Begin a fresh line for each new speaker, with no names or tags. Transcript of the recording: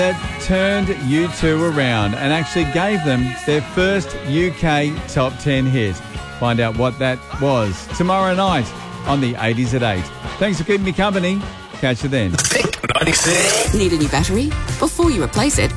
that turned U2 around and actually gave them their first UK top 10 hit. Find out what that was tomorrow night on the 80s at 8. Thanks for keeping me company. Catch you then.
Need a new battery? Before you replace it,